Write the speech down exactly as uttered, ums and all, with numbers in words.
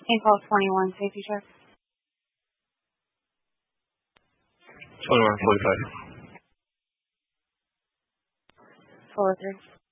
Impulse twenty-one, safety check. twenty-one forty-five. Follow through.